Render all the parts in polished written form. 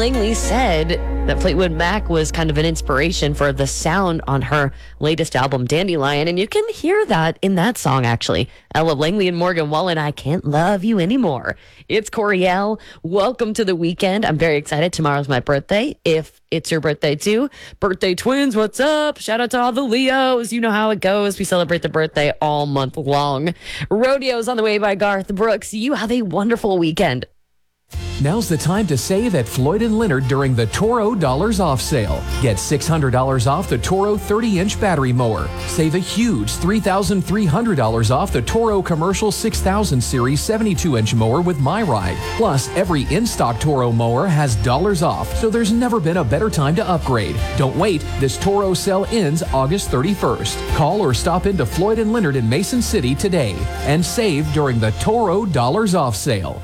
Langley said that Fleetwood Mac was kind of an inspiration for the sound on her latest album, Dandelion, and you can hear that in that song, actually. Ella Langley and Morgan Wallen, I Can't Love You Anymore. It's Coriel. Welcome to the weekend. I'm very excited. Tomorrow's my birthday. If it's your birthday too, birthday twins, what's up? Shout out to all the Leos. You know how it goes. We celebrate the birthday all month long. Rodeo's on the way by Garth Brooks. You have a wonderful weekend. Now's the time to save at Floyd & Leonard during the Toro Dollars Off sale. Get $600 off the Toro 30-inch battery mower. Save a huge $3,300 off the Toro Commercial 6000 Series 72-inch mower with MyRide. Plus, every in-stock Toro mower has dollars off, so there's never been a better time to upgrade. Don't wait. This Toro sale ends August 31st. Call or stop into Floyd & Leonard in Mason City today and save during the Toro Dollars Off sale.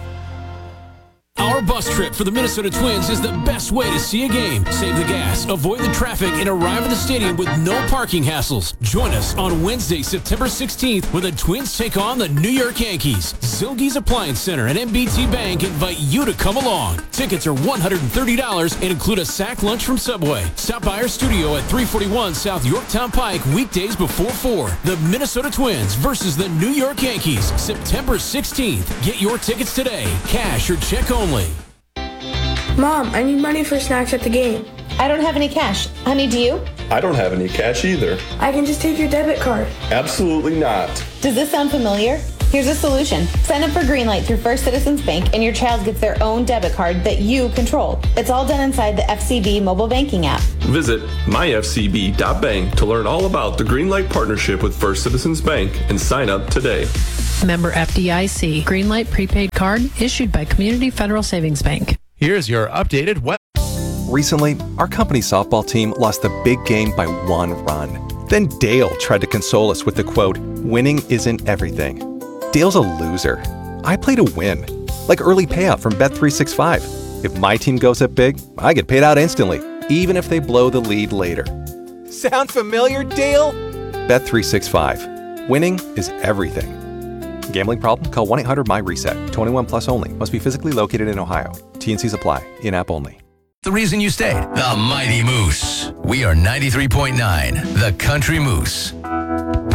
Our bus trip for the Minnesota Twins is the best way to see a game. Save the gas, avoid the traffic, and arrive at the stadium with no parking hassles. Join us on Wednesday, September 16th, when the Twins take on the New York Yankees. Zilge's Appliance Center and MBT Bank invite you to come along. Tickets are $130 and include a sack lunch from Subway. Stop by our studio at 341 South Yorktown Pike weekdays before 4. The Minnesota Twins versus the New York Yankees, September 16th. Get your tickets today. Cash or check only. Mom, I need money for snacks at the game. I don't have any cash. Honey, do you? I don't have any cash either. I can just take your debit card. Absolutely not. Does this sound familiar? Here's a solution. Sign up for Greenlight through First Citizens Bank and your child gets their own debit card that you control. It's all done inside the FCB mobile banking app. Visit myfcb.bank to learn all about the Greenlight partnership with First Citizens Bank and sign up today. Member FDIC. Greenlight prepaid card issued by Community Federal Savings Bank. Here's your updated web. Recently, our company softball team lost the big game by 1 run. Then Dale tried to console us with the quote, "Winning isn't everything." Dale's a loser. I play to win. Like early payout from Bet365. If my team goes up big, I get paid out instantly, even if they blow the lead later. Sound familiar, Dale? Bet365. Winning is everything. Gambling problem? Call 1-800-MY-RESET. 21 plus only. Must be physically located in Ohio. T&Cs apply. In-app only. The reason you stayed. The Mighty Moose. We are 93.9, the Country Moose.